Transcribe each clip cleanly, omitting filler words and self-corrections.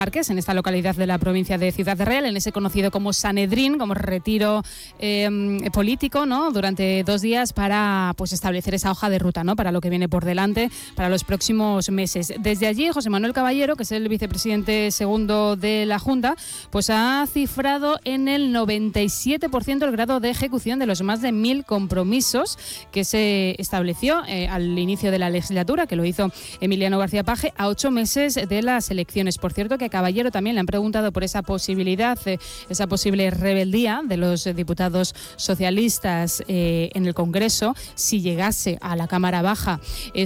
en esta localidad de la provincia de Ciudad Real, en ese conocido como Sanedrín, como retiro político, ¿no?, durante 2 días para pues establecer esa hoja de ruta, ¿no?, para lo que viene por delante para los próximos meses. Desde allí, José Manuel Caballero, que es el vicepresidente segundo de la Junta, pues ha cifrado en el 97% el grado de ejecución de los más de 1.000 compromisos que se estableció al inicio de la legislatura, que lo hizo Emiliano García Paje, a 8 meses de las elecciones. Por cierto, que a Caballero también le han preguntado por esa posibilidad, esa posible rebeldía de los diputados socialistas en el Congreso, si llegase a la Cámara Baja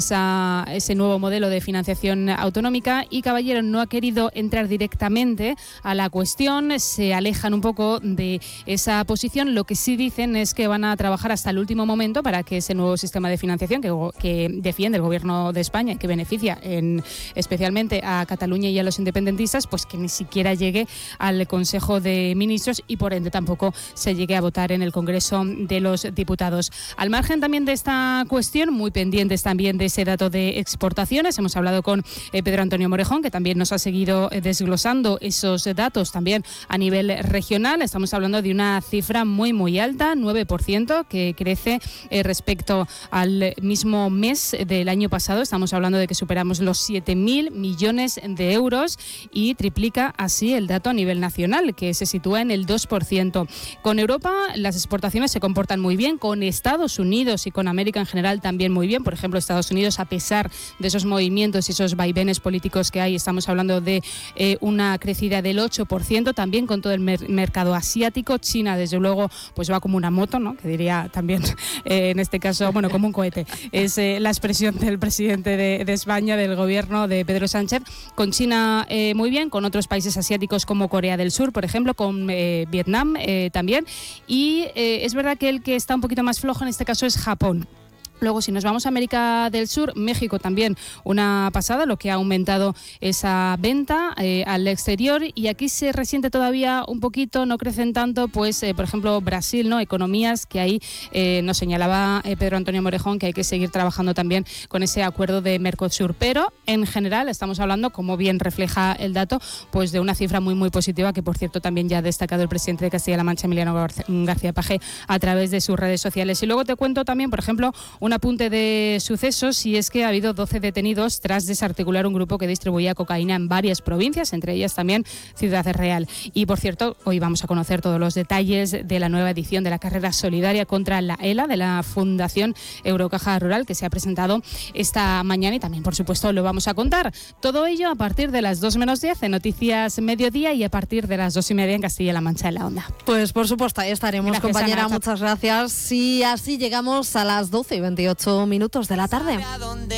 ese nuevo modelo de financiación autonómica, y Caballero no ha querido entrar directamente a la cuestión, se alejan un poco de esa posición. Lo que sí dicen es que van a trabajar hasta el último momento para que ese nuevo sistema de financiación que defiende el Gobierno de España y que beneficia especialmente a Cataluña y a los independentistas, pues que ni siquiera llegue al Consejo de Ministros y por ende tampoco se llegue a votar en el Congreso de los Diputados. Al margen también de esta cuestión, muy pendientes también de ese dato de exportaciones, hemos hablado con Pedro Antonio Morejón, que también nos ha seguido desglosando esos datos también a nivel regional. Estamos hablando de una cifra muy alta, 9%, que crece respecto al mismo mes del año pasado. Estamos hablando de que superamos los 7.000 millones de euros y triplica así el dato a nivel nacional, que se sitúa en el 2%. Con Europa las exportaciones se comportan muy bien, con Estados Unidos y con América en general también muy bien. Por ejemplo, Estados Unidos, a pesar de esos movimientos y esos vaivenes políticos que hay, estamos hablando de una crecida del 8%, también con todo el mercado asiático. China, desde luego, pues va como una moto, ¿no?, que diría también en este caso, bueno, como un cohete. Es la expresión del presidente de España, del gobierno de Pedro Sánchez. Con China muy bien, con otros países asiáticos como Corea del Sur, por ejemplo, con Vietnam también. Y es verdad que el que está un poquito más flojo en este caso es Japón. Luego, si nos vamos a América del Sur, México también una pasada, lo que ha aumentado esa venta al exterior, y aquí se resiente todavía un poquito, no crecen tanto, pues por ejemplo Brasil, ¿no?, economías que ahí nos señalaba Pedro Antonio Morejón que hay que seguir trabajando también con ese acuerdo de Mercosur, pero en general estamos hablando, como bien refleja el dato, pues de una cifra muy positiva, que por cierto también ya ha destacado el presidente de Castilla-La Mancha, Emiliano García Paje, a través de sus redes sociales. Y luego te cuento también, por ejemplo, un apunte de sucesos, y es que ha habido 12 detenidos tras desarticular un grupo que distribuía cocaína en varias provincias, entre ellas también Ciudad Real. Y por cierto, hoy vamos a conocer todos los detalles de la nueva edición de la carrera solidaria contra la ELA de la Fundación Eurocaja Rural, que se ha presentado esta mañana, y también por supuesto lo vamos a contar. Todo ello a partir de las 2:10 en Noticias Mediodía, y a partir de las 2:30 en Castilla-La Mancha en la Onda. Pues por supuesto, ahí estaremos. Gracias, compañera, Ana, muchas gracias. Y así llegamos a las 12:28 de la tarde.